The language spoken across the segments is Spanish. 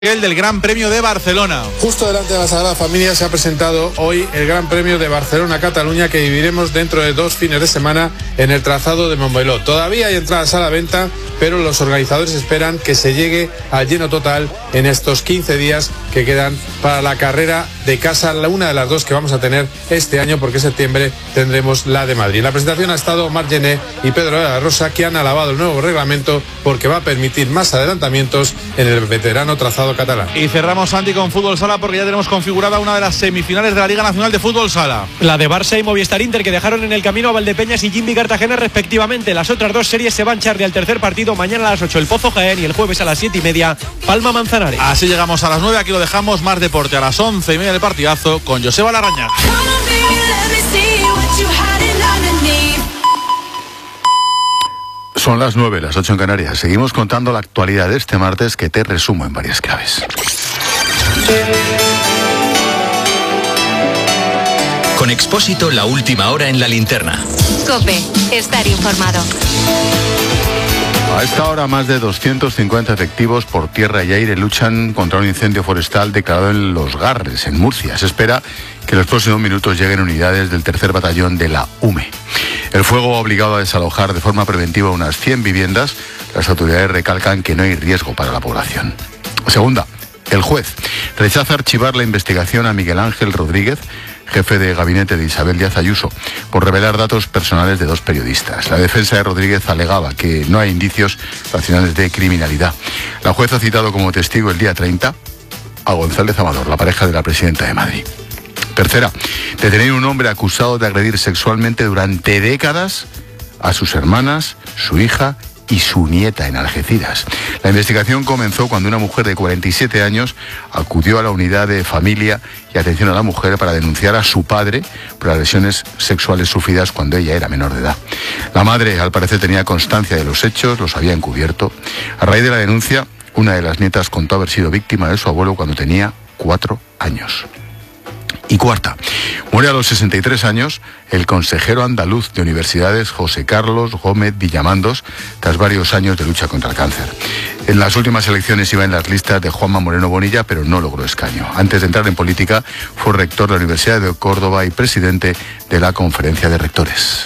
El del Gran Premio de Barcelona. Justo delante de la Sagrada Familia se ha presentado hoy el Gran Premio de Barcelona-Cataluña, que viviremos dentro de 2 fines de semana en el trazado de Montmeló. Todavía hay entradas a la venta, pero los organizadores esperan que se llegue al lleno total en estos 15 días que quedan para la carrera de casa, una de las dos que vamos a tener este año, porque en septiembre tendremos la de Madrid. En la presentación ha estado Marc Gené y Pedro de la Rosa, que han alabado el nuevo reglamento porque va a permitir más adelantamientos en el veterano trazado catalán. Y cerramos, Santi, con fútbol sala, porque ya tenemos configurada una de las semifinales de la Liga Nacional de Fútbol Sala. La de Barça y Movistar Inter, que dejaron en el camino a Valdepeñas y Jimmy Cartagena respectivamente. Las otras dos series se van, Charly, al tercer partido. Mañana a las 8 el Pozo Jaén y el jueves a las 7:30 Palma Manzanares. Así llegamos a las 9, aquí lo dejamos. Más deporte a las 11:30 del partidazo con Joseba Larrañaga. Son las 9, las 8 en Canarias. Seguimos contando la actualidad de este martes, que te resumo en varias claves. Con Expósito, la última hora en la linterna. COPE, estar informado. A esta hora, más de 250 efectivos por tierra y aire luchan contra un incendio forestal declarado en Los Garres, en Murcia. Se espera que en los próximos minutos lleguen unidades del 3er Batallón de la UME. El fuego ha obligado a desalojar de forma preventiva unas 100 viviendas. Las autoridades recalcan que no hay riesgo para la población. Segunda, el juez rechaza archivar la investigación a Miguel Ángel Rodríguez, jefe de gabinete de Isabel Díaz Ayuso, por revelar datos personales de 2 periodistas. La defensa de Rodríguez alegaba que no hay indicios racionales de criminalidad. La jueza ha citado como testigo el día 30 a González Amador, la pareja de la presidenta de Madrid. Tercera, detener un hombre acusado de agredir sexualmente durante décadas a sus hermanas, su hija y su nieta en Algeciras. La investigación comenzó cuando una mujer de 47 años acudió a la unidad de familia y atención a la mujer para denunciar a su padre por las lesiones sexuales sufridas cuando ella era menor de edad. La madre, al parecer, tenía constancia de los hechos, los había encubierto. A raíz de la denuncia, una de las nietas contó haber sido víctima de su abuelo cuando tenía 4 años. Y cuarta, muere a los 63 años el consejero andaluz de universidades José Carlos Gómez Villamandos, tras varios años de lucha contra el cáncer. En las últimas elecciones iba en las listas de Juanma Moreno Bonilla, pero no logró escaño. Antes de entrar en política, fue rector de la Universidad de Córdoba y presidente de la Conferencia de Rectores.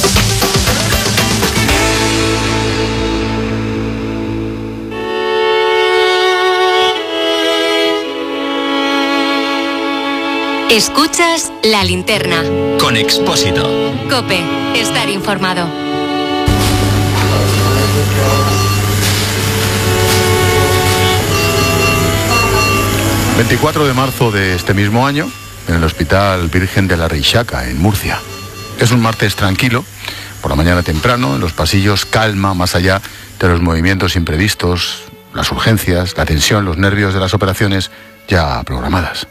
Escuchas la linterna. Con Expósito. COPE, estar informado. ...24 de marzo de este mismo año... en el Hospital Virgen de la Reixaca, en Murcia. Es un martes tranquilo... por la mañana temprano, en los pasillos, calma, más allá de los movimientos imprevistos... las urgencias, la tensión, los nervios de las operaciones ya programadas.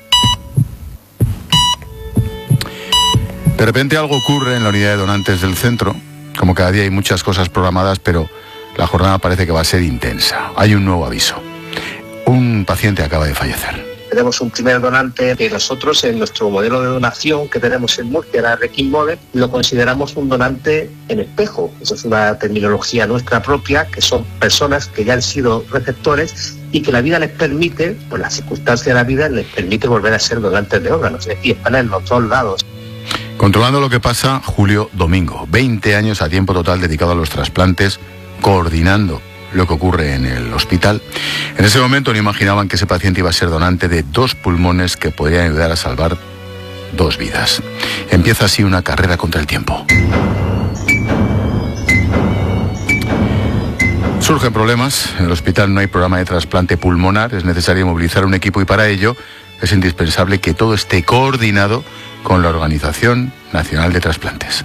De repente algo ocurre en la unidad de donantes del centro. Como cada día hay muchas cosas programadas, pero la jornada parece que va a ser intensa. Hay un nuevo aviso. Un paciente acaba de fallecer. Tenemos un primer donante que nosotros, en nuestro modelo de donación que tenemos en Murcia, la Requiem Model, lo consideramos un donante en espejo. Eso es una terminología nuestra propia, que son personas que ya han sido receptores y que la vida les permite, por las circunstancias de la vida, les permite volver a ser donantes de órganos. Es decir, están en los dos lados. Controlando lo que pasa, Julio Domingo, 20 años a tiempo total dedicado a los trasplantes, coordinando lo que ocurre en el hospital. En ese momento no imaginaban que ese paciente iba a ser donante de 2 pulmones que podrían ayudar a salvar 2 vidas. Empieza así una carrera contra el tiempo. Surgen problemas. En el hospital no hay programa de trasplante pulmonar. Es necesario movilizar un equipo y para ello es indispensable que todo esté coordinado con la Organización Nacional de Trasplantes.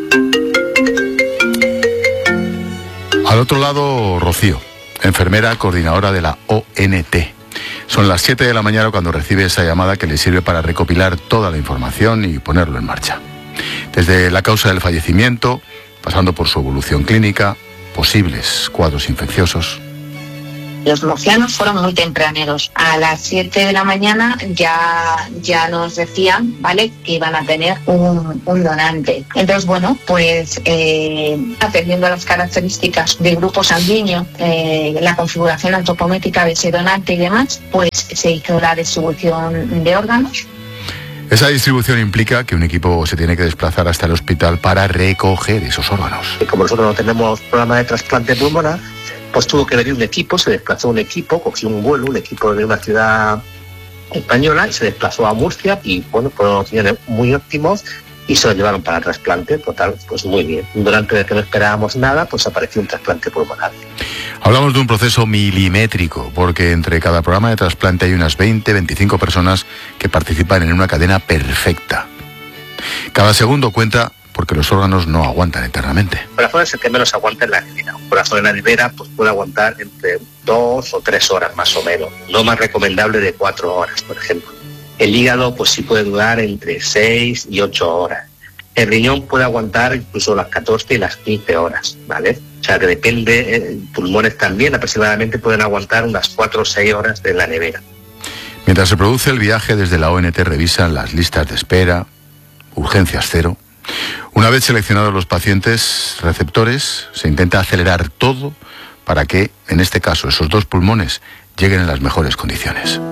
Al otro lado, Rocío, enfermera coordinadora de la ONT. Son las 7 de la mañana cuando recibe esa llamada que le sirve para recopilar toda la información y ponerlo en marcha. Desde la causa del fallecimiento, pasando por su evolución clínica, posibles cuadros infecciosos. Los murcianos fueron muy tempraneros. A las 7 de la mañana ya nos decían, ¿vale?, que iban a tener un donante. Entonces, bueno, pues atendiendo a las características del grupo sanguíneo, la configuración antropométrica de ese donante y demás, pues se hizo la distribución de órganos. Esa distribución implica que un equipo se tiene que desplazar hasta el hospital para recoger esos órganos. Y como nosotros no tenemos programa de trasplante pulmonar, pues tuvo que venir un equipo, se desplazó un equipo, cogió un vuelo, un equipo de una ciudad española, y se desplazó a Murcia, y bueno, fueron opiniones muy óptimos y se lo llevaron para trasplante. Total, pues muy bien. Durante el que no esperábamos nada, pues apareció un trasplante pulmonar. Hablamos de un proceso milimétrico, porque entre cada programa de trasplante hay unas 20-25 personas que participan en una cadena perfecta. Cada segundo cuenta, porque los órganos no aguantan eternamente. El corazón es el que menos aguanta en la nevera. Un corazón en la nevera pues puede aguantar entre 2 o 3 horas más o menos. No más recomendable de 4 horas, por ejemplo. El hígado pues sí puede durar entre 6 y 8 horas. El riñón puede aguantar incluso las 14 y las 15 horas, ¿vale? O sea que depende, pulmones también aproximadamente pueden aguantar unas 4 o 6 horas en la nevera. Mientras se produce el viaje, desde la ONT revisan las listas de espera, urgencias cero. Una vez seleccionados los pacientes receptores, se intenta acelerar todo para que, en este caso, esos 2 pulmones lleguen en las mejores condiciones.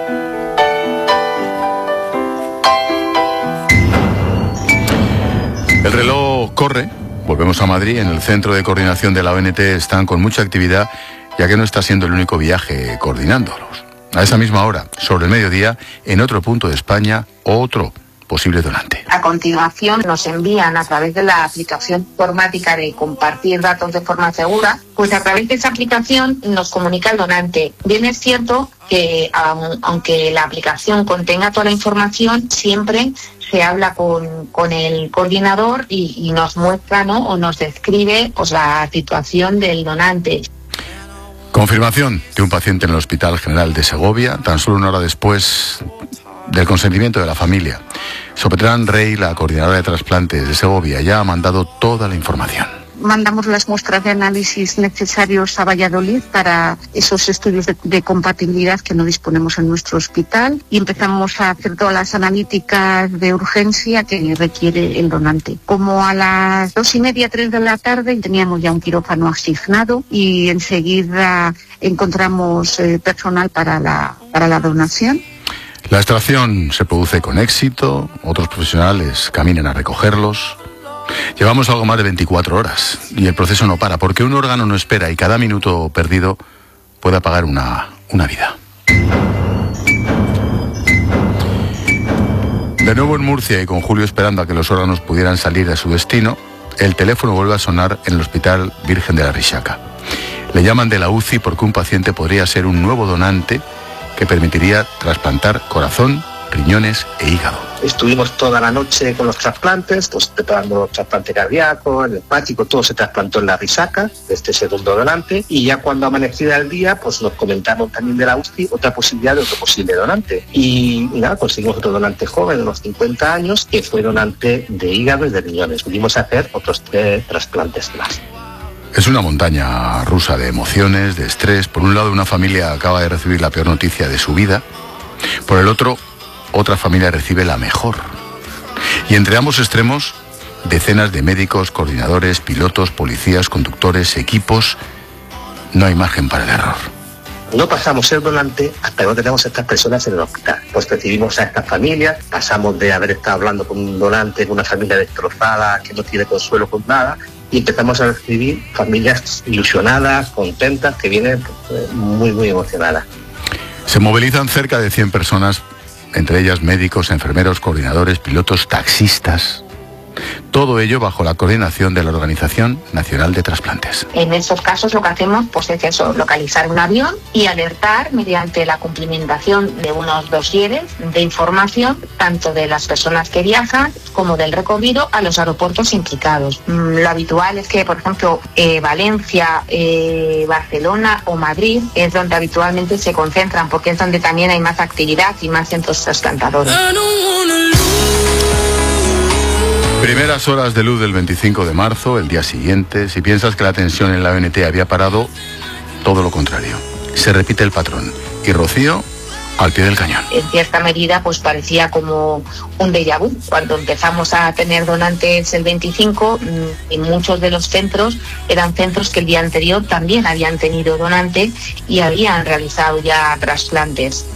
El reloj corre. Volvemos a Madrid. En el centro de coordinación de la ONT están con mucha actividad, ya que no está siendo el único viaje coordinándolos. A esa misma hora, sobre el mediodía, en otro punto de España, otro posible donante. A continuación nos envían a través de la aplicación informática de compartir datos de forma segura, pues a través de esa aplicación nos comunica el donante. Bien es cierto que aunque la aplicación contenga toda la información, siempre se habla con el coordinador y nos muestra, ¿no?, o nos describe pues la situación del donante. Confirmación de un paciente en el Hospital General de Segovia, tan solo una hora después del consentimiento de la familia. Sopetrán Rey, la coordinadora de trasplantes de Segovia, ya ha mandado toda la información. Mandamos las muestras de análisis necesarios a Valladolid para esos estudios de compatibilidad que no disponemos en nuestro hospital, y empezamos a hacer todas las analíticas de urgencia que requiere el donante. Como a las 2:30, 3 de la tarde teníamos ya un quirófano asignado y enseguida encontramos personal para la donación. La extracción se produce con éxito, otros profesionales caminan a recogerlos. Llevamos algo más de 24 horas y el proceso no para, porque un órgano no espera y cada minuto perdido puede apagar una vida. De nuevo en Murcia, y con Julio esperando a que los órganos pudieran salir a su destino, el teléfono vuelve a sonar en el Hospital Virgen de la Rixaca. Le llaman de la UCI porque un paciente podría ser un nuevo donante que permitiría trasplantar corazón, riñones e hígado. Estuvimos toda la noche con los trasplantes, pues preparando el trasplante cardíaco, el hepático, todo se trasplantó en la Rixaca, de este segundo donante, y ya cuando amanecía el día, pues nos comentaron también de la UCI otra posibilidad de otro posible donante. Y nada, conseguimos otro donante joven de unos 50 años, que fue donante de hígado y de riñones. Pudimos hacer otros 3 trasplantes más. Es una montaña rusa de emociones, de estrés. Por un lado, una familia acaba de recibir la peor noticia de su vida. Por el otro, otra familia recibe la mejor. Y entre ambos extremos, decenas de médicos, coordinadores, pilotos, policías, conductores, equipos. No hay margen para el error. No pasamos el donante hasta que no tenemos a estas personas en el hospital. Pues recibimos a estas familias, pasamos de haber estado hablando con un donante, con una familia destrozada, que no tiene consuelo con nada, y empezamos a recibir familias ilusionadas, contentas, que vienen muy, muy emocionadas. Se movilizan cerca de 100 personas, entre ellas médicos, enfermeros, coordinadores, pilotos, taxistas. Todo ello bajo la coordinación de la Organización Nacional de Trasplantes. En esos casos lo que hacemos pues es eso, localizar un avión y alertar mediante la cumplimentación de unos dosieres de información, tanto de las personas que viajan como del recorrido a los aeropuertos implicados. Lo habitual es que, por ejemplo, Valencia, Barcelona o Madrid es donde habitualmente se concentran, porque es donde también hay más actividad y más centros trasplantadores. Primeras horas de luz del 25 de marzo, el día siguiente. Si piensas que la tensión en la ONT había parado, todo lo contrario. se repite el patrón. Y Rocío, al pie del cañón. En cierta medida, pues parecía como un déjà vu. Cuando empezamos a tener donantes el 25, en muchos de los centros eran centros que el día anterior también habían tenido donantes y habían realizado ya trasplantes.